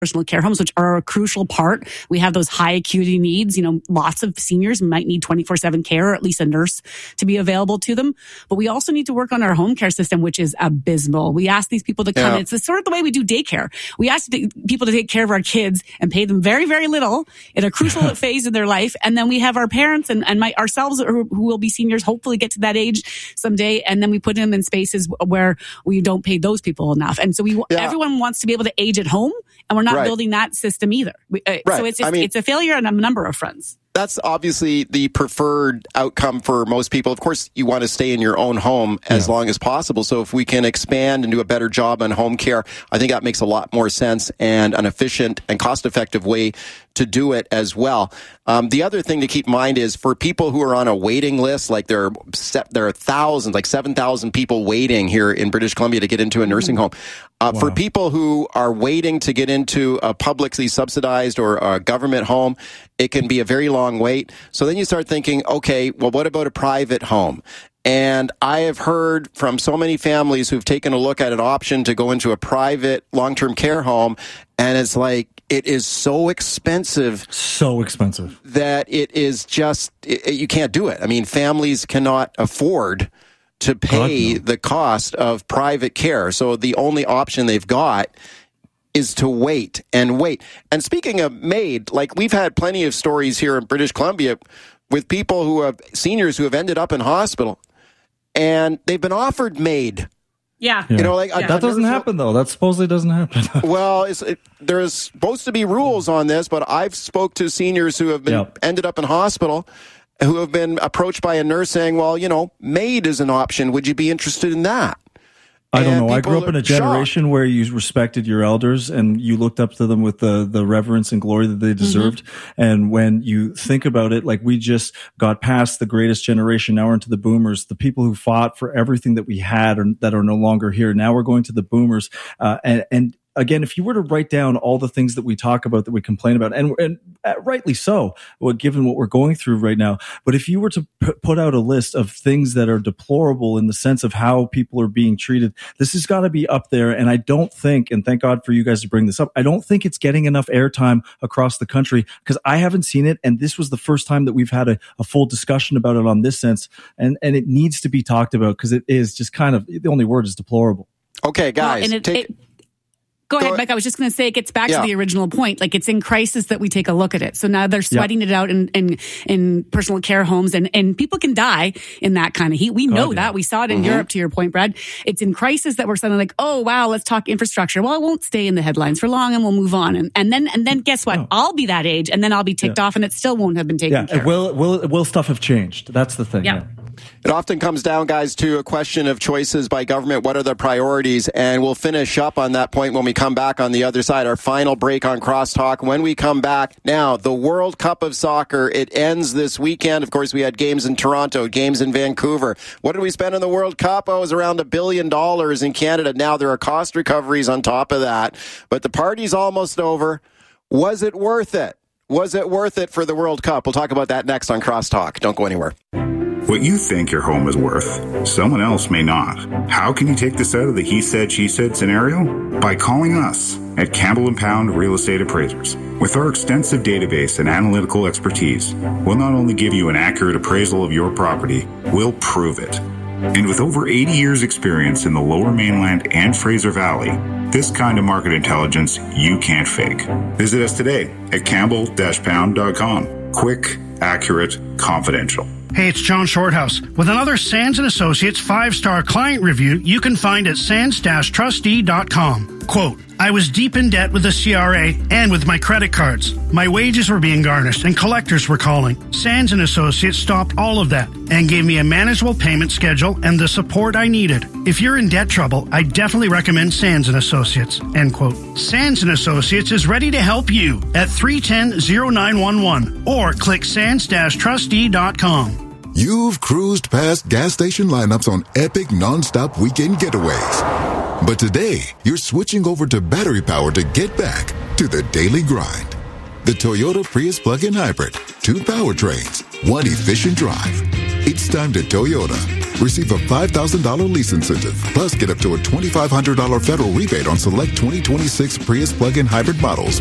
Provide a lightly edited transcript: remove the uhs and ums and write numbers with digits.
personal care homes, which are a crucial part. We have those high acuity needs. Lots of seniors might need 24/7 care, or at least a nurse to be available to them. But we also need to work on our home care system, which is abysmal. We ask these people to come in. It's sort of the way we do daycare. We ask people to take care of our kids and pay them very, very little in a crucial phase in their life. And then we have our parents and ourselves who will be seniors, hopefully get to that age someday. And then we put them in spaces where we don't pay those people enough. And so everyone wants to be able to age at home, and we're not building that system either. So it's a failure on a number of fronts. That's obviously the preferred outcome for most people. Of course, you want to stay in your own home as long as possible. So if we can expand and do a better job on home care, I think that makes a lot more sense and an efficient and cost-effective way to do it as well. The other thing to keep in mind is for people who are on a waiting list, like there are thousands, like 7,000 people waiting here in British Columbia to get into a nursing home. For people who are waiting to get into a publicly subsidized or a government home, it can be a very long wait. So then you start thinking, okay, well, what about a private home? And I have heard from so many families who've taken a look at an option to go into a private long-term care home, and it's like, it is so expensive. So expensive. That it is just, you can't do it. I mean, families cannot afford to pay the cost of private care. So the only option they've got is to wait and wait. And speaking of MAID, like we've had plenty of stories here in British Columbia with people seniors who have ended up in hospital and they've been offered MAID. Yeah. That doesn't happen, though. That supposedly doesn't happen. Well, there's supposed to be rules on this, but I've spoke to seniors who have been ended up in hospital who have been approached by a nurse saying, well, MAID is an option. Would you be interested in that? I don't know. I grew up in a generation where you respected your elders and you looked up to them with the reverence and glory that they deserved. Mm-hmm. And when you think about it, like we just got past the greatest generation. Now we're into the boomers, the people who fought for everything that we had that are no longer here. Now we're going to the boomers. And again, if you were to write down all the things that we talk about, that we complain about, and rightly so, given what we're going through right now, but if you were to put out a list of things that are deplorable in the sense of how people are being treated, this has got to be up there. And I don't think, and thank God for you guys to bring this up, I don't think it's getting enough airtime across the country because I haven't seen it. And this was the first time that we've had a full discussion about it on this sense. And it needs to be talked about because it is just kind of, the only word is deplorable. Okay, guys. Well, Go ahead, Mike. I was just going to say it gets back to the original point. Like, it's in crisis that we take a look at it. So now they're sweating it out in personal care homes, and people can die in that kind of heat. We know that. We saw it in Europe, to your point, Brad. It's in crisis that we're suddenly like, oh, wow, let's talk infrastructure. Well, it won't stay in the headlines for long, and we'll move on. And then guess what? I'll be that age, and then I'll be ticked off, and it still won't have been taken care of. Will stuff have changed? That's the thing. Yeah. It often comes down, guys, to a question of choices by government. What are the priorities? And we'll finish up on that point when we come back on the other side. Our final break on Crosstalk. When we come back, now, the World Cup of Soccer, it ends this weekend. Of course, we had games in Toronto, games in Vancouver. What did we spend on the World Cup? Oh, it was around $1 billion in Canada. Now, there are cost recoveries on top of that. But the party's almost over. Was it worth it? Was it worth it for the World Cup? We'll talk about that next on Crosstalk. Don't go anywhere. What you think your home is worth, someone else may not. How can you take this out of the he said, she said scenario? By calling us at Campbell & Pound Real Estate Appraisers. With our extensive database and analytical expertise, we'll not only give you an accurate appraisal of your property, we'll prove it. And with over 80 years experience in the Lower Mainland and Fraser Valley, this kind of market intelligence you can't fake. Visit us today at campbell-pound.com. Quick, accurate, confidential. Hey, it's John Shorthouse. With another Sands & Associates 5-star client review you can find at sands-trustee.com. Quote, I was deep in debt with the CRA and with my credit cards. My wages were being garnished and collectors were calling. Sands & Associates stopped all of that and gave me a manageable payment schedule and the support I needed. If you're in debt trouble, I definitely recommend Sands & Associates. End quote. Sands & Associates is ready to help you at 310-0911 or click sands-trustee.com. You've cruised past gas station lineups on epic non-stop weekend getaways. But today, you're switching over to battery power to get back to the daily grind. The Toyota Prius plug-in hybrid, 2 powertrains, 1 efficient drive. It's time to Toyota. Receive a $5,000 lease incentive, plus get up to a $2,500 federal rebate on select 2026 Prius plug-in hybrid models